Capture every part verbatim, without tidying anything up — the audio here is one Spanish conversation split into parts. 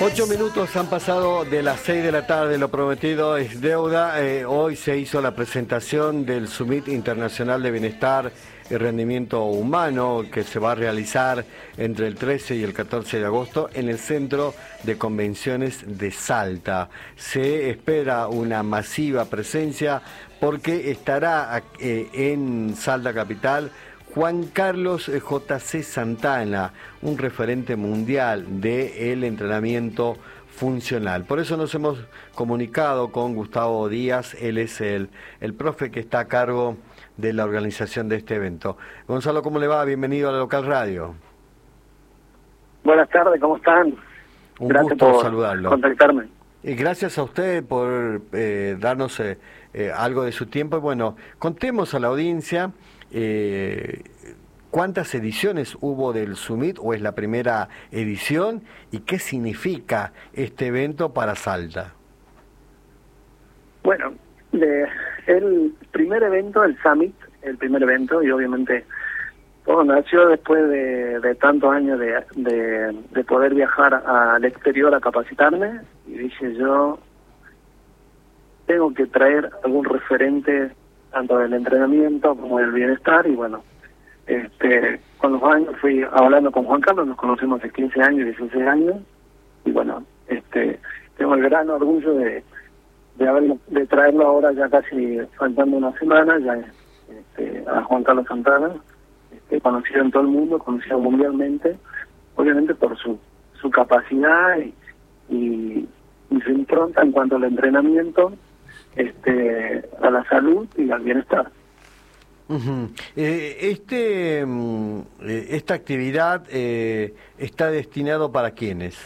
Ocho minutos han pasado de las seis de la tarde, lo prometido es deuda. Eh, hoy se hizo la presentación del Summit Internacional de Bienestar y Rendimiento Humano que se va a realizar entre el trece y el catorce de agosto en el Centro de Convenciones de Salta. Se espera una masiva presencia porque estará eh, en Salta Capital Juan Carlos J C Santana, un referente mundial del entrenamiento funcional. Por eso nos hemos comunicado con Gustavo Díaz, él es el, el profe que está a cargo de la organización de este evento. Gonzalo, ¿cómo le va? Bienvenido a la Local Radio. Buenas tardes, ¿cómo están? Un Gracias gusto por saludarlo. contactarme. Y gracias a usted por eh, darnos eh, eh, algo de su tiempo. Y bueno, contemos a la audiencia eh, cuántas ediciones hubo del Summit, o es la primera edición, y qué significa este evento para Salta. Bueno, de, el primer evento, el Summit, el primer evento, y obviamente todo nació después de, de tantos años de, de, de poder viajar al exterior a capacitarme, y dije yo, tengo que traer algún referente tanto del entrenamiento como del bienestar, y bueno, este con los años fui hablando con Juan Carlos, nos conocemos hace quince años, dieciséis años, y bueno, este tengo el gran orgullo de de haberlo, de traerlo ahora ya casi faltando una semana, ya este, a Juan Carlos Santana, este, conocido en todo el mundo, conocido mundialmente, obviamente por su su capacidad y, y, y su impronta en cuanto al entrenamiento, este a la salud y al bienestar. Uh-huh. eh, este mm, eh, esta actividad eh, está destinado para quiénes.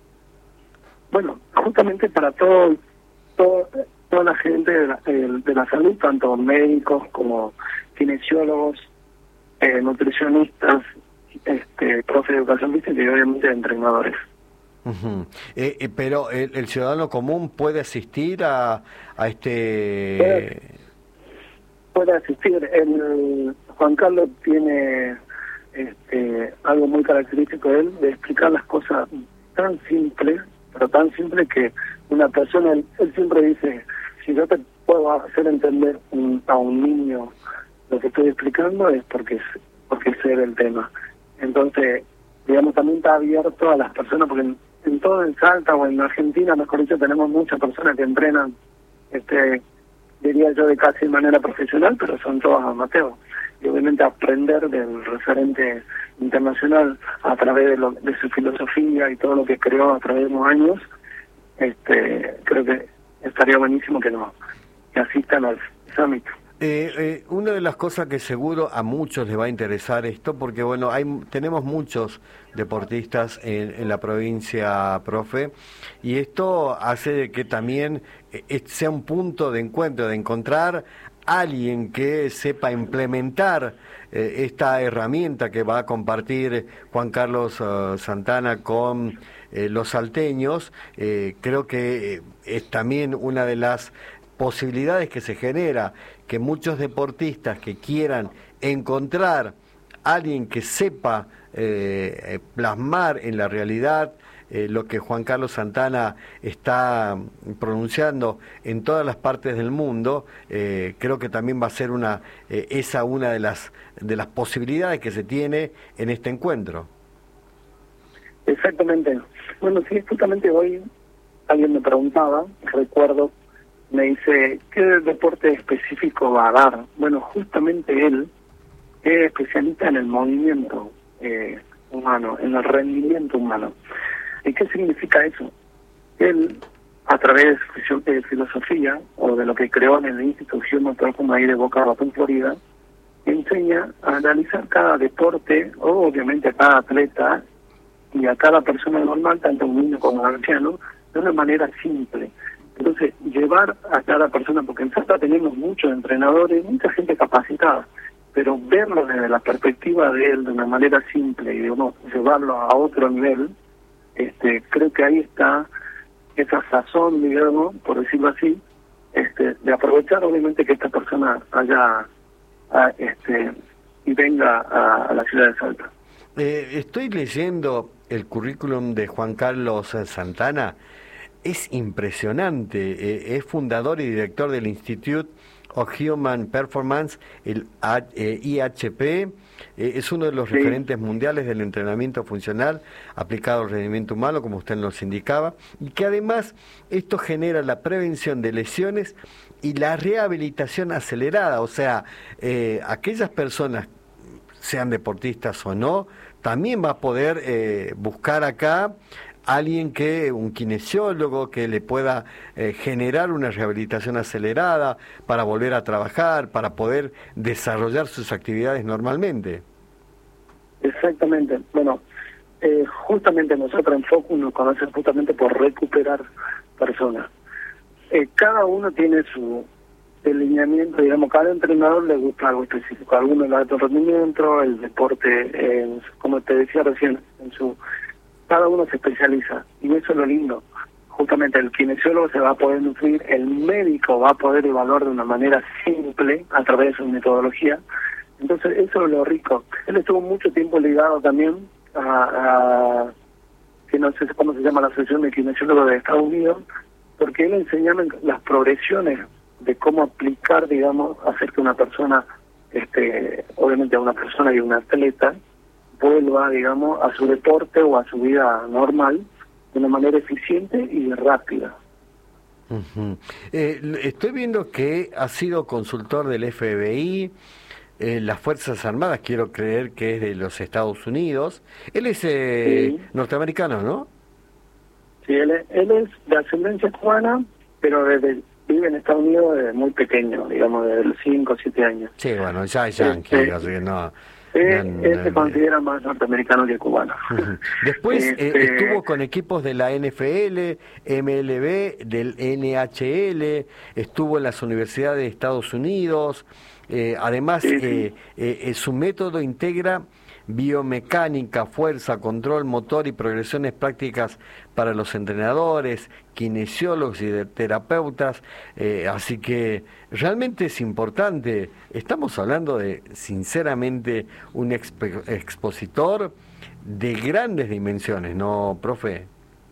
Bueno, justamente para todo, todo toda la gente de la, de la salud, tanto médicos como kinesiólogos, eh, nutricionistas, este profes de educación física y obviamente entrenadores. Uh-huh. eh, eh, pero el, el ciudadano común puede asistir a, a este... Puede, puede asistir. El, Juan Carlos tiene este, algo muy característico de él, de explicar las cosas tan simples, pero tan simples que una persona, él, él siempre dice, si yo te puedo hacer entender un, a un niño lo que estoy explicando es porque, porque sé del tema. Entonces, digamos, también está abierto a las personas, porque en, en todo en Salta o en Argentina, mejor dicho, tenemos muchas personas que entrenan, este diría yo, de casi de manera profesional, pero son todos amateurs. Y obviamente aprender del referente internacional a través de, lo, de su filosofía y todo lo que creó a través de los años, este creo que estaría buenísimo que, no, que asistan al Summit. Eh, eh, una de las cosas que seguro a muchos les va a interesar esto, porque bueno, hay tenemos muchos deportistas en, en la provincia, profe, y esto hace de que también eh, sea un punto de encuentro, de encontrar alguien que sepa implementar eh, esta herramienta que va a compartir Juan Carlos uh, Santana con eh, los salteños. Eh, creo que eh, es también una de las posibilidades que se genera, que muchos deportistas que quieran encontrar a alguien que sepa eh, plasmar en la realidad eh, lo que Juan Carlos Santana está pronunciando en todas las partes del mundo, eh, creo que también va a ser una eh, esa una de las de las posibilidades que se tiene en este encuentro. Exactamente. Bueno, sí, justamente hoy alguien me preguntaba, recuerdo, me dice, ¿qué deporte específico va a dar? Bueno, justamente él es especialista en el movimiento eh, humano, en el rendimiento humano. ¿Y qué significa eso? Él, a través de filosofía, o de lo que creó en el Instituto Motor ahí de Boca Raton, Florida, enseña a analizar cada deporte, o obviamente a cada atleta, y a cada persona normal, tanto un niño como un anciano, de una manera simple. Entonces, llevar a cada persona, porque en Salta tenemos muchos entrenadores, mucha gente capacitada, pero verlo desde la perspectiva de él de una manera simple y de uno llevarlo a otro nivel, este creo que ahí está esa sazón, digamos, por decirlo así, este de aprovechar obviamente que esta persona haya a, este y venga a, a la ciudad de Salta. Eh, estoy leyendo el currículum de Juan Carlos Santana es impresionante. Eh, es fundador y director del Institute of Human Performance, el eh, I H P. Eh, es uno de los sí. referentes mundiales del entrenamiento funcional aplicado al rendimiento humano, como usted nos indicaba, y que además esto genera la prevención de lesiones y la rehabilitación acelerada. O sea, eh, aquellas personas, sean deportistas o no, también va a poder eh, buscar acá alguien que, un kinesiólogo que le pueda eh, generar una rehabilitación acelerada para volver a trabajar, para poder desarrollar sus actividades normalmente. Exactamente. Bueno, eh, justamente nosotros en Focus nos conocemos justamente por recuperar personas. Eh, cada uno tiene su delineamiento, digamos, cada entrenador le gusta algo específico. A algunos el alto rendimiento, el deporte, eh, como te decía recién, en su cada uno se especializa, y eso es lo lindo. Justamente el kinesiólogo se va a poder nutrir, el médico va a poder evaluar de una manera simple a través de su metodología. Entonces eso es lo rico. Él estuvo mucho tiempo ligado también a, a que no sé cómo se llama la Asociación de Kinesiólogos de Estados Unidos, porque él enseñaba las progresiones de cómo aplicar, digamos, hacer que una persona, este, obviamente a una persona y un atleta, vuelva, digamos, a su deporte o a su vida normal de una manera eficiente y rápida. Uh-huh. Eh, estoy viendo que ha sido consultor del F B I, eh, las Fuerzas Armadas, quiero creer que es de los Estados Unidos. Él es eh, sí. norteamericano, ¿no? Sí, él es, él es de ascendencia cubana, pero desde, vive en Estados Unidos desde muy pequeño, digamos, desde los cinco o siete años. Sí, bueno, ya es yankee, este, así que no... Eh, no, él no, se no, considera más norteamericano que cubano. Uh-huh. Después este... eh, estuvo con equipos de la N F L, M L B, del N H L, estuvo en las universidades de Estados Unidos. Eh, además, sí, sí. Eh, eh, su método integra biomecánica, fuerza, control motor y progresiones prácticas para los entrenadores, kinesiólogos y de terapeutas, eh, así que realmente es importante. Estamos hablando de, sinceramente, un exp- expositor de grandes dimensiones, ¿no, profe?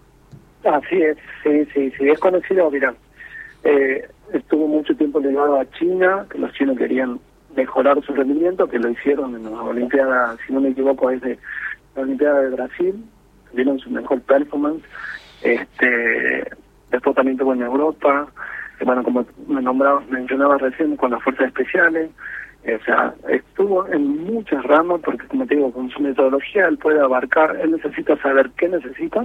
Así es, sí, sí, sí, es conocido, mira, eh, estuvo mucho tiempo ligado a China, que los chinos querían mejorar su rendimiento, que lo hicieron en la Olimpiada, si no me equivoco, es de la Olimpiada de Brasil, dieron su mejor performance. Este, después también estuvo en Europa, eh, bueno, como me nombraba, mencionaba recién, con las fuerzas especiales, eh, o sea, estuvo en muchas ramas, porque como te digo, con su metodología él puede abarcar, él necesita saber qué necesitas,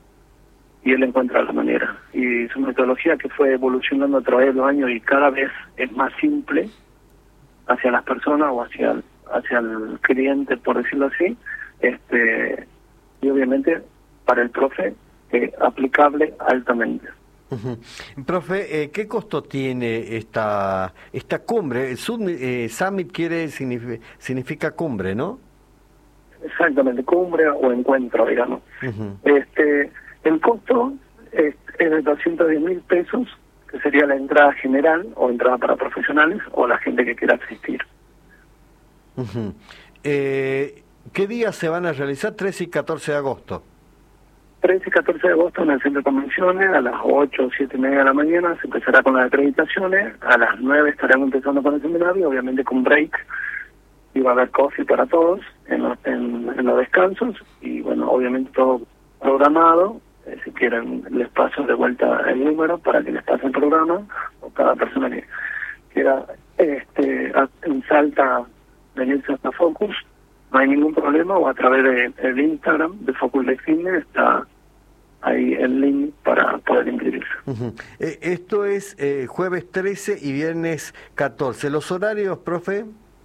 y él encuentra la manera. Y su metodología, que fue evolucionando a través de los años y cada vez es más simple hacia las personas o hacia el, hacia el cliente, por decirlo así, este y obviamente para el profe eh, aplicable altamente. Uh-huh. Profe, eh, ¿qué costo tiene esta esta cumbre? El Summit, eh, Summit quiere significa, significa cumbre, ¿no? Exactamente, cumbre o encuentro, digamos. Uh-huh. Este, el costo es, es de doscientos diez mil pesos, que sería la entrada general o entrada para profesionales o la gente que quiera asistir. Uh-huh. Eh, ¿Qué días se van a realizar? trece y catorce de agosto. trece y catorce de agosto en el Centro de Convenciones, a las ocho o siete y media de la mañana se empezará con las acreditaciones, a las nueve estaremos empezando con el seminario, obviamente con break, y va a haber coffee para todos en los, en, en los descansos, y bueno, obviamente todo programado. Eh, si quieren les paso de vuelta el número para que les pase el programa, o cada persona que quiera este, en Salta venirse hasta Focus, no hay ningún problema, o a través del de, Instagram de Focus de Fitness está ahí el link para poder inscribirse. Uh-huh. Eh, esto es eh, jueves trece y viernes catorce. ¿Los horarios, profe?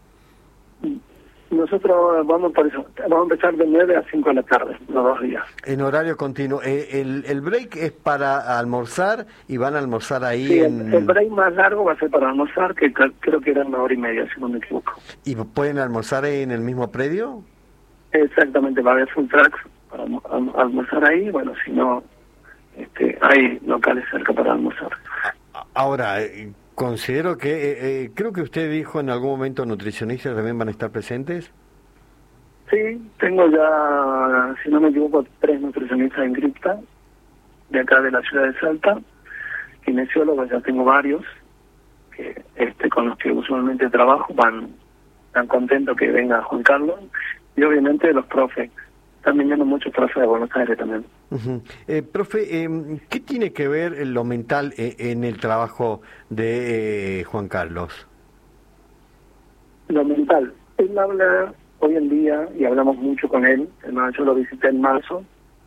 Nosotros vamos por eso, vamos a empezar de nueve a cinco de la tarde, los dos días. En horario continuo. Eh, el, ¿El break es para almorzar y van a almorzar ahí? Sí, en... el, el break más largo va a ser para almorzar, que creo que era una hora y media, si no me equivoco. ¿Y pueden almorzar ahí en el mismo predio? Exactamente, va a haber full tracks para almorzar ahí, bueno, si no, este, hay locales cerca para almorzar. Ahora, eh, considero que, eh, eh, creo que usted dijo en algún momento nutricionistas también van a estar presentes. Sí, tengo ya, si no me equivoco, tres nutricionistas en cripta, de acá de la ciudad de Salta. Kinesiólogos ya tengo varios, que este con los que usualmente trabajo, van tan contentos que venga Juan Carlos. Y obviamente los profes, están viniendo muchos profes de Buenos Aires también. Uh-huh. eh, profe, eh, ¿qué tiene que ver lo mental eh, en el trabajo de eh, Juan Carlos? Lo mental, él habla hoy en día, y hablamos mucho con él, además yo lo visité en marzo,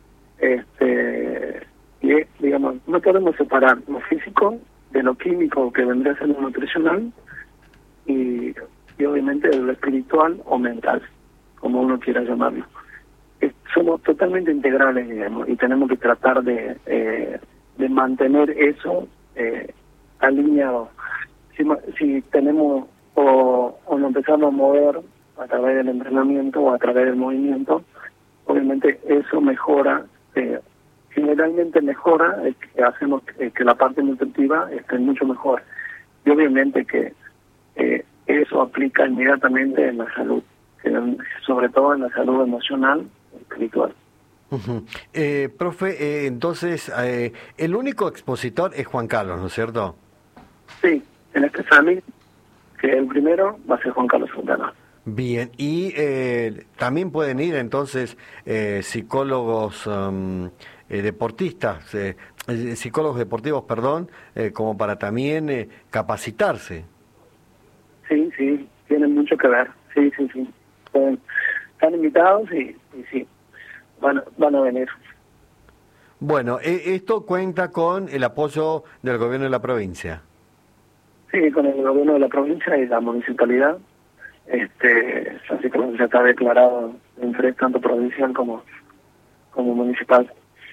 este y es, digamos, no podemos separar lo físico de lo químico que vendría a ser lo nutricional, y, y obviamente de lo espiritual o mental, como uno quiera llamarlo. Es, somos totalmente integrales, digamos, y tenemos que tratar de, eh, de mantener eso eh, alineado. Si, si tenemos o, o nos empezamos a mover a través del entrenamiento o a través del movimiento, obviamente eso mejora, eh, generalmente mejora, eh, que hacemos eh, que la parte nutritiva esté mucho mejor. Y obviamente que eh, eso aplica inmediatamente en la salud, en, sobre todo en la salud emocional y espiritual. Uh-huh. eh, profe, eh, entonces, eh, el único expositor es Juan Carlos, ¿no es cierto? Sí, en este summit, que el primero va a ser Juan Carlos Santana. Bien, y eh, también pueden ir entonces eh, psicólogos um, eh, deportistas, eh, psicólogos deportivos, perdón, eh, como para también eh, capacitarse. Sí, sí, tienen mucho que ver, sí, sí, sí. Pueden, están invitados y, y sí, van, van a venir. Bueno, eh, esto cuenta con el apoyo del gobierno de la provincia. Sí, con el gobierno de la provincia y la municipalidad. Este, así que ya está declarado de interés tanto provincial como, como municipal.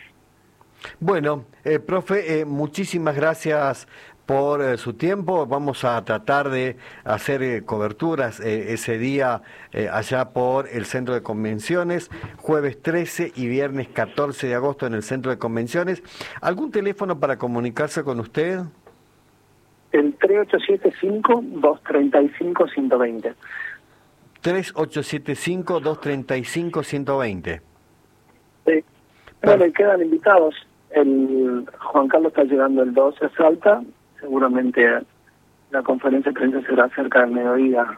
Bueno, eh, profe, eh, muchísimas gracias por eh, su tiempo. Vamos a tratar de hacer eh, coberturas eh, ese día eh, allá por el Centro de Convenciones, jueves trece y viernes catorce de agosto en el Centro de Convenciones. ¿Algún teléfono para comunicarse con usted? El tres ocho siete cinco, dos tres cinco, uno dos cero. tres ocho siete cinco, dos tres cinco, uno dos cero. Sí. Bueno, y quedan invitados. El Juan Carlos está llegando el doce a Salta. Seguramente la conferencia de prensa será cerca del mediodía.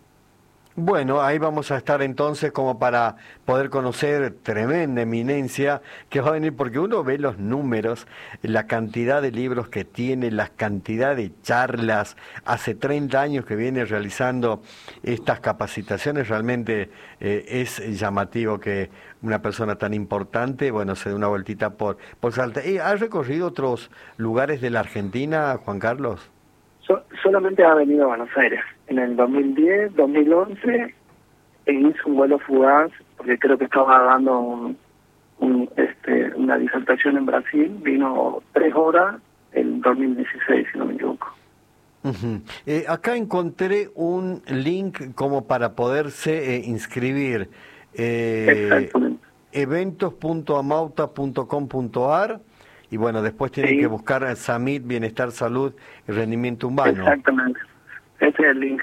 Bueno, ahí vamos a estar entonces como para poder conocer tremenda eminencia que va a venir, porque uno ve los números, la cantidad de libros que tiene, la cantidad de charlas, hace treinta años que viene realizando estas capacitaciones, realmente eh, es llamativo que una persona tan importante, bueno, se dé una vueltita por, por Salta. ¿Y has recorrido otros lugares de la Argentina, Juan Carlos? So, solamente ha venido a Buenos Aires. En el dos mil diez, dos mil once, e hizo un vuelo fugaz, porque creo que estaba dando un, un, este, una disertación en Brasil. Vino tres horas en dos mil dieciséis, si no me equivoco. Uh-huh. Eh, acá encontré un link como para poderse eh, inscribir. Eh, Exactamente. eventos punto amauta punto com punto ar. Y bueno, después tienen Sí. que buscar Samit, Bienestar, Salud y Rendimiento Humano. Exactamente. Ese es el link.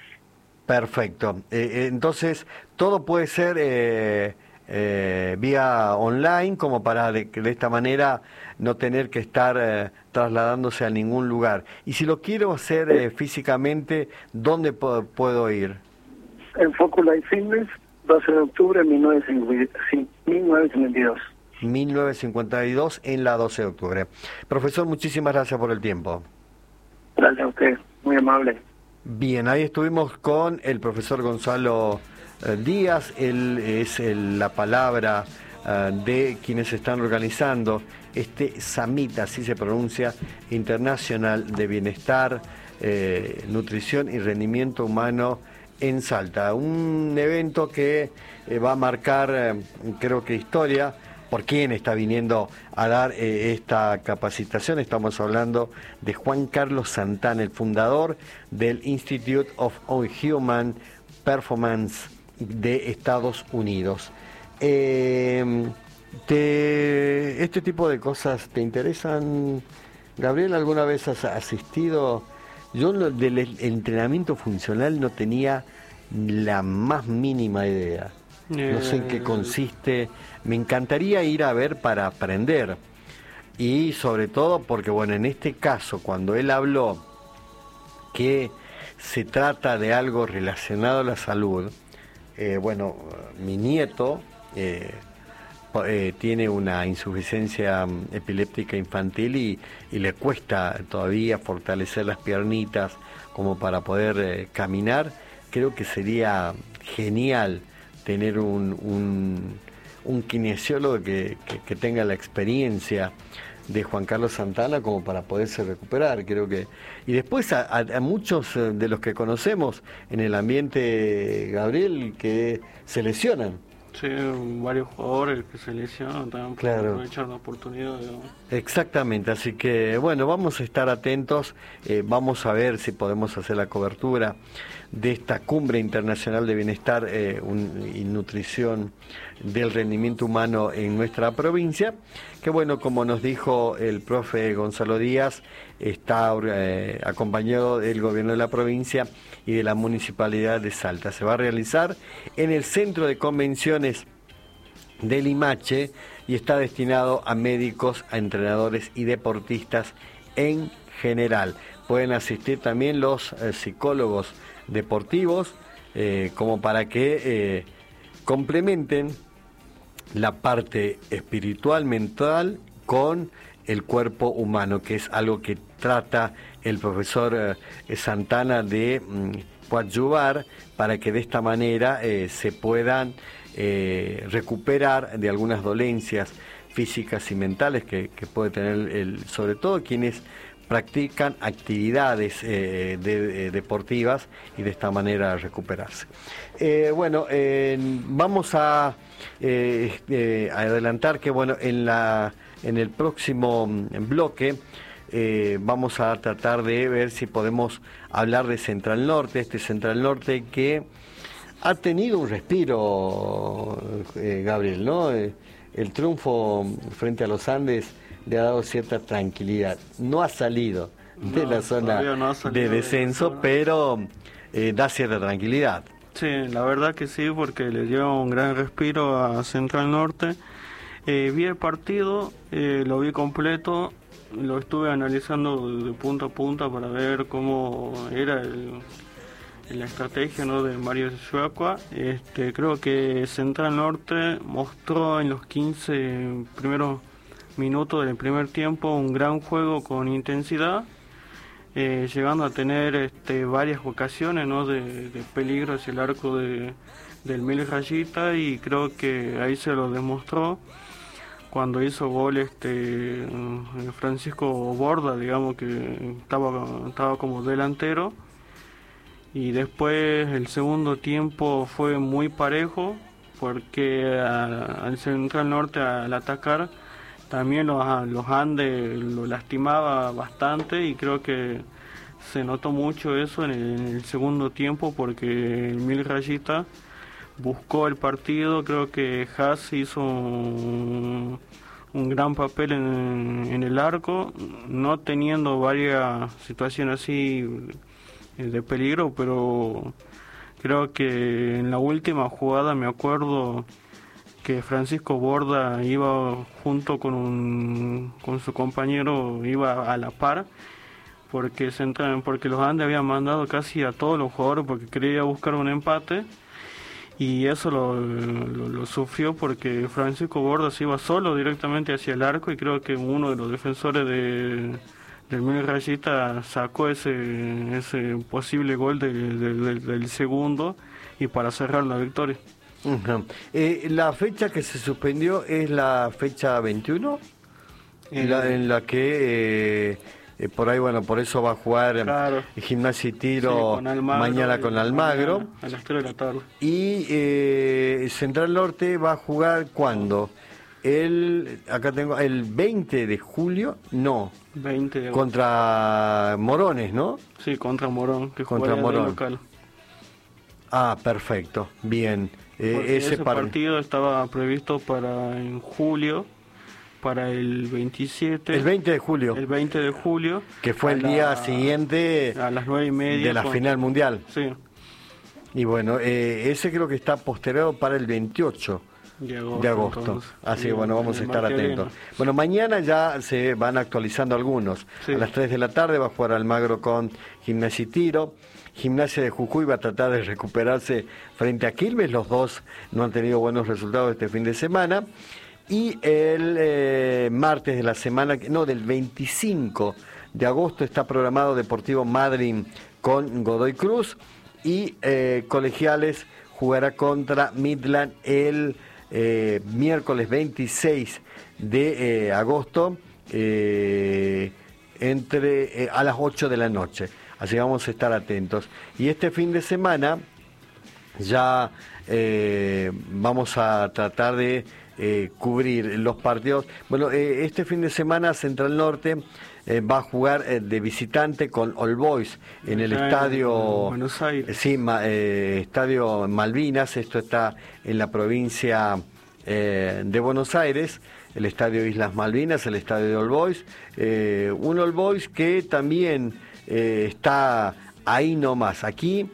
Perfecto. Eh, eh, entonces, todo puede ser eh, eh, vía online, como para de, de esta manera no tener que estar eh, trasladándose a ningún lugar. Y si lo quiero hacer eh, físicamente, ¿dónde puedo, puedo ir? En Focus Life Fitness, doce de octubre de mil novecientos cincuenta y dos. mil novecientos cincuenta y dos en la doce de octubre. Profesor, muchísimas gracias por el tiempo. Gracias a usted, muy amable. Bien, ahí estuvimos con el profesor Gonzalo eh, Díaz. Él es el, la palabra eh, de quienes están organizando este SAMIT, así se pronuncia, Internacional de Bienestar, eh, Nutrición y Rendimiento Humano en Salta. Un evento que eh, va a marcar, eh, creo que historia, por quién está viniendo a dar eh, esta capacitación. Estamos hablando de Juan Carlos Santana, el fundador del Institute of Human Performance de Estados Unidos. Eh, te, ¿Este tipo de cosas te interesan, Gabriel? ¿Alguna vez has asistido? Yo no, del entrenamiento funcional no tenía la más mínima idea. no sé en qué consiste. Me encantaría ir a ver para aprender. Y sobre todo porque, bueno, en este caso, cuando él habló que se trata de algo relacionado a la salud, eh, bueno, mi nieto eh, eh, tiene una insuficiencia epiléptica infantil y, y le cuesta todavía fortalecer las piernitas como para poder eh, caminar. Creo que sería genial tener un, un, un kinesiólogo que, que, que tenga la experiencia de Juan Carlos Santana como para poderse recuperar, creo que. Y después a, a, a muchos de los que conocemos en el ambiente, Gabriel, que se lesionan. Sí, varios jugadores que se lesionan también para claro. aprovechar la oportunidad. Digamos. Exactamente, así que bueno, vamos a estar atentos, eh, vamos a ver si podemos hacer la cobertura de esta Cumbre Internacional de Bienestar eh, un, y Nutrición del Rendimiento Humano en nuestra provincia, que bueno, como nos dijo el profe Gonzalo Díaz, está eh, acompañado del gobierno de la provincia y de la municipalidad de Salta. Se va a realizar en el Centro de Convenciones del Limache y está destinado a médicos, a entrenadores y deportistas en general. Pueden asistir también los eh, psicólogos deportivos eh, como para que eh, complementen la parte espiritual, mental con el cuerpo humano, que es algo que trata el profesor eh, Santana de mm, coadyuvar para que de esta manera eh, se puedan eh, recuperar de algunas dolencias físicas y mentales que, que puede tener el, sobre todo quienes practican actividades eh, de, eh, deportivas y de esta manera recuperarse. Eh, bueno, eh, vamos a, eh, eh, a adelantar que bueno, en, la, en el próximo bloque eh, vamos a tratar de ver si podemos hablar de Central Norte, este Central Norte que ha tenido un respiro, eh, Gabriel, ¿no? Eh, el triunfo frente a los Andes le ha dado cierta tranquilidad. No ha salido de no, la zona no de descenso, de zona. pero eh, da cierta tranquilidad. Sí, la verdad que sí, porque le dio un gran respiro a Central Norte. Eh, vi el partido, eh, lo vi completo, lo estuve analizando de punta a punta para ver cómo era el, la estrategia, ¿no?, de Mario Schuacqua. Este, creo que Central Norte mostró en los quince primeros minutos del primer tiempo un gran juego con intensidad, eh, llegando a tener este, varias ocasiones, ¿no?, de, de peligro hacia el arco de, del Mil Rayita, y creo que ahí se lo demostró cuando hizo gol este Francisco Borda, digamos que estaba, estaba como delantero, y después el segundo tiempo fue muy parejo porque a, al Central Norte al atacar también los, los Andes lo lastimaba bastante, y creo que se notó mucho eso en el, en el segundo tiempo porque el Mil Rayita buscó el partido. Creo que Haas hizo un, un gran papel en, en el arco, no teniendo varias situaciones así de peligro, pero creo que en la última jugada me acuerdo que Francisco Borda iba junto con un, con su compañero, iba a la par, porque se entran, porque los Andes habían mandado casi a todos los jugadores porque quería buscar un empate, y eso lo, lo, lo sufrió porque Francisco Borda se iba solo directamente hacia el arco, y creo que uno de los defensores de, del Mil Rayita sacó ese, ese posible gol de, de, de, del segundo, y para cerrar la victoria. Uh-huh. Eh, la fecha que se suspendió es la fecha veintiuno, eh, en, la, en la que eh, eh, por ahí, bueno, por eso va a jugar claro. Gimnasia y Tiro sí, con Almagro, mañana con Almagro mañana, a las tres de la tarde. Y eh, Central Norte va a jugar ¿cuándo? El, acá tengo el veinte de julio, no, veinte de contra Morones, ¿no? Sí, contra Morón, que contra Morón. Local. Ah, perfecto, bien. Eh, ese, ese par... partido estaba previsto para en julio, para el veintisiete. El veinte de julio. El veinte de julio. Que fue el día la, siguiente a las nueve y media de la con, final mundial. Sí. Y bueno, eh, ese creo que está postergado para el veintiocho de agosto. De agosto. Entonces, Así que sí, bueno, vamos a estar atentos. Viene. Bueno, mañana ya se van actualizando algunos. Sí. A las tres de la tarde va a jugar Almagro con Gimnasia y Tiro. Gimnasia de Jujuy va a tratar de recuperarse frente a Quilmes. Los dos no han tenido buenos resultados este fin de semana. Y el eh, martes de la semana, no, del veinticinco de agosto está programado Deportivo Madryn con Godoy Cruz. Y eh, Colegiales jugará contra Midland el eh, miércoles veintiséis de eh, agosto eh, entre eh, a las ocho de la noche. Así que vamos a estar atentos. Y este fin de semana ya eh, vamos a tratar de eh, cubrir los partidos. Bueno, eh, este fin de semana Central Norte eh, va a jugar eh, de visitante con All Boys en el Acá estadio en Buenos Aires. Sí, ma, eh, estadio Malvinas. Esto está en la provincia eh, de Buenos Aires. El estadio Islas Malvinas, el estadio de All Boys. Eh, un All Boys que también eh, está ahí nomás. Aquí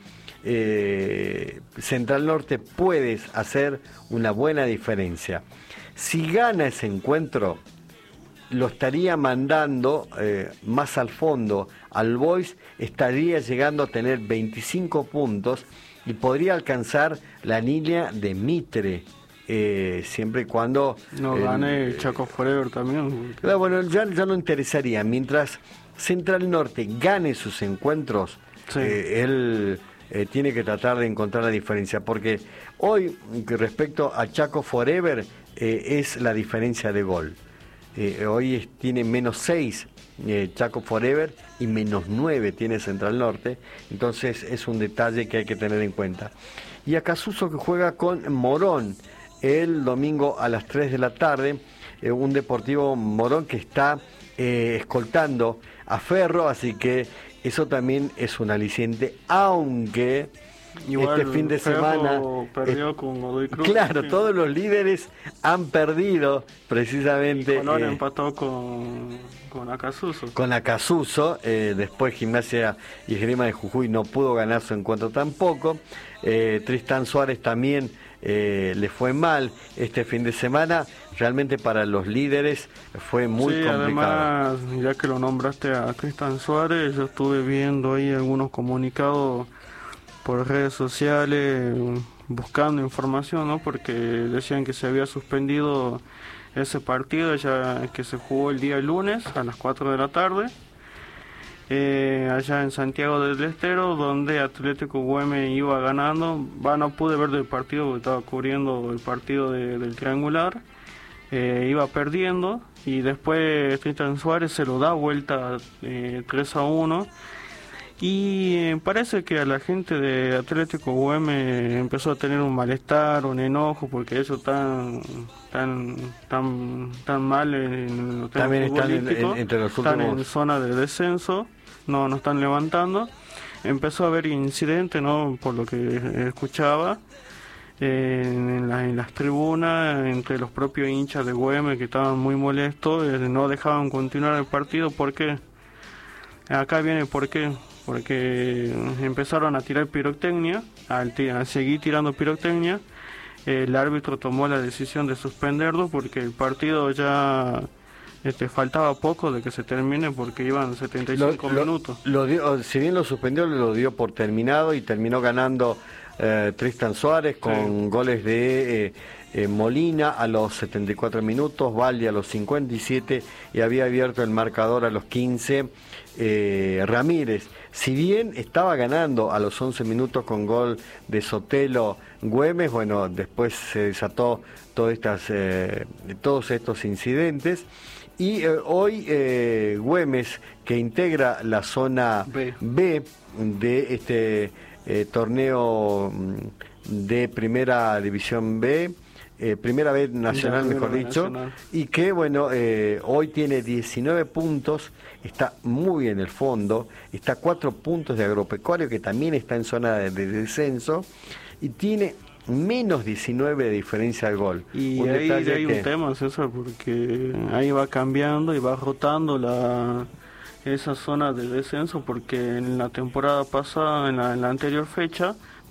eh, Central Norte puede hacer una buena diferencia. Si gana ese encuentro, lo estaría mandando eh, más al fondo. All Boys estaría llegando a tener veinticinco puntos y podría alcanzar la línea de Mitre. Eh, siempre y cuando No eh, gane Chaco Forever también. Claro, bueno, ya, ya no interesaría. Mientras Central Norte gane sus encuentros, Sí. eh, él eh, tiene que tratar de encontrar la diferencia. Porque hoy, respecto a Chaco Forever, eh, es la diferencia de gol. Eh, hoy es- tiene menos seis eh, Chaco Forever y menos nueve tiene Central Norte. Entonces es un detalle que hay que tener en cuenta. Y Acasuso, que juega con Morón el domingo a las tres de la tarde, eh, un Deportivo Morón que está eh, escoltando a Ferro, así que eso también es un aliciente, aunque Igual este fin de Ferro semana perdió eh, con Godoy Cruz. claro, Sí. todos los líderes han perdido precisamente Colón eh, empató con, con Acasuso. con Acasuso. Eh, después Gimnasia y Esgrima de Jujuy no pudo ganar su encuentro tampoco. eh, Tristán Suárez también eh, le fue mal este fin de semana. Realmente para los líderes fue muy sí, complicado. además, ya que lo nombraste a Cristian Suárez, yo estuve viendo ahí algunos comunicados por redes sociales, buscando información, ¿no? Porque decían que se había suspendido ese partido, ya que se jugó el día lunes a las cuatro de la tarde, eh, allá en Santiago del Estero, donde Atlético Güemes iba ganando. Va, no pude ver del partido porque estaba cubriendo el partido de- del triangular. Eh, iba perdiendo y después Tristan Suárez se lo da vuelta eh, tres a uno. Y eh, parece que a la gente de Atlético Güemes empezó a tener un malestar, un enojo, porque ellos están tan tan tan mal en los temas También están en- futbolísticos, en- entre los están en últimos- zona de descenso, no no están levantando. Empezó a haber incidentes, ¿no? Por lo que escuchaba, eh, en, la- en las tribunas, entre los propios hinchas de Güemes, que estaban muy molestos, eh, no dejaban continuar el partido. ¿Por qué? Acá viene por qué. Porque empezaron a tirar pirotecnia, al, ti- al seguir tirando pirotecnia, el árbitro tomó la decisión de suspenderlo porque el partido ya este, faltaba poco de que se termine, porque iban setenta y cinco Lo- lo- minutos. lo dio- si bien lo suspendió, lo dio por terminado y terminó ganando eh, Tristan Suárez con Sí. goles de eh, eh, Molina a los setenta y cuatro minutos, Valdi a los cincuenta y siete y había abierto el marcador a los quince eh, Ramírez. Si bien estaba ganando a los once minutos con gol de Sotelo Güemes, bueno, después se desató todas estas, eh, todos estos incidentes. Y eh, hoy eh, Güemes, que integra la zona B. B de este eh, torneo mm, de Primera División B, eh, Primera B Nacional, Ya, mejor Primera dicho, Nacional. y que bueno, eh, hoy tiene diecinueve puntos, está muy en el fondo, está a cuatro puntos de Agropecuario, que también está en zona de, de descenso, y tiene menos diecinueve de diferencia al gol. Y Un ahí detalle hay que- un tema, César, porque ahí va cambiando y va rotando la esa zona de descenso, porque en la temporada pasada, en la, en la anterior fecha,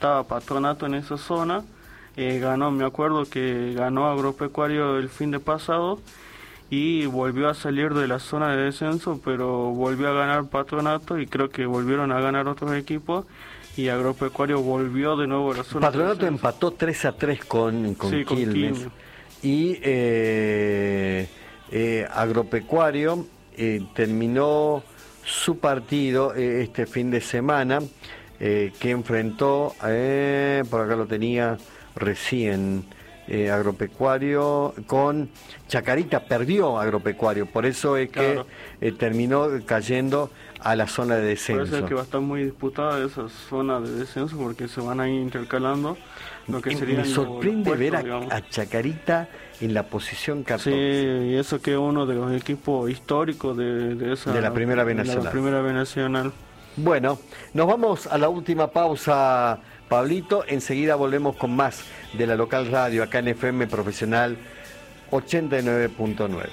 estaba Patronato en esa zona. Eh, ganó, me acuerdo que ganó Agropecuario el fin de pasado y volvió a salir de la zona de descenso, pero volvió a ganar Patronato y creo que volvieron a ganar otros equipos y Agropecuario volvió de nuevo a la zona Patronato de descenso. empató tres a tres con, con sí, Quilmes. con Quilmes. Y eh, eh, Agropecuario eh, terminó su partido eh, este fin de semana, eh, que enfrentó, eh, por acá lo tenía recién, eh, Agropecuario con Chacarita, perdió Agropecuario, por eso es que Claro. eh, terminó cayendo a la zona de Por eso descenso. es que va a estar muy disputada esa zona de descenso porque se van a ir intercalando lo que Y serían me sorprende los ver a, puestos, digamos. a Chacarita en la posición catorce. Sí, y eso que es uno de los equipos históricos de, de esa De la Primera B de Nacional. la Primera B Nacional. Bueno, nos vamos a la última pausa, Pablito. Enseguida volvemos con más de la local radio acá en F M Profesional ochenta y nueve punto nueve.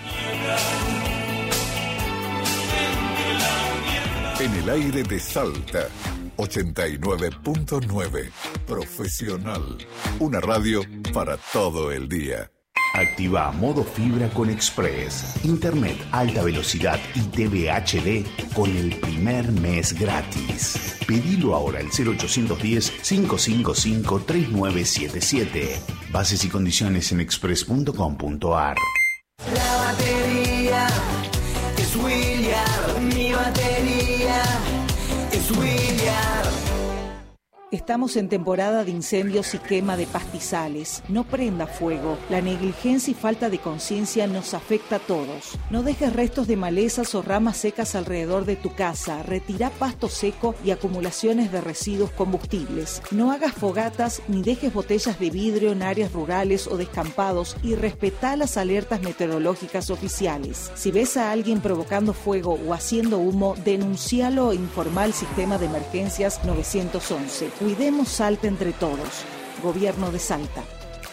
En el aire de Salta, ochenta y nueve punto nueve. Profesional. Una radio para todo el día. Activa modo fibra con Express. Internet alta velocidad y T V H D con el primer mes gratis. Pedilo ahora al cero ochocientos diez, cinco cinco cinco, tres nueve siete siete. Bases y condiciones en express punto com punto a r. La batería es William, mi batería es William. Estamos en temporada de incendios y quema de pastizales. No prenda fuego. La negligencia y falta de conciencia nos afecta a todos. No dejes restos de malezas o ramas secas alrededor de tu casa. Retira pasto seco y acumulaciones de residuos combustibles. No hagas fogatas ni dejes botellas de vidrio en áreas rurales o descampados y respetá las alertas meteorológicas oficiales. Si ves a alguien provocando fuego o haciendo humo, denuncialo e informa al sistema de emergencias nueve once. Cuidemos Salta entre todos. Gobierno de Salta.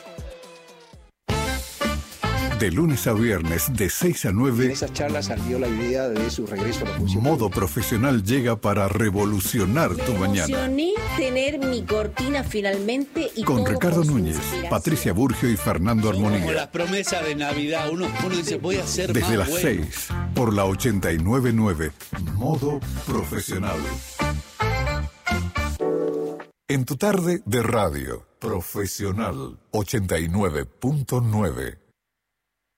De lunes a viernes, de seis a nueve. En esas charlas salió la idea de su regreso a la función. Modo Profesional llega para revolucionar tu mañana. Emocioné tener mi cortina finalmente y Con todo Ricardo por su Núñez, inspiración. Patricia Burgio y Fernando Como las Armonía. promesas de Navidad, uno, uno dice, voy a ser Desde más las bueno. seis, por la ochenta y nueve punto nueve. Modo Profesional. En tu tarde de radio, Profesional ochenta y nueve punto nueve.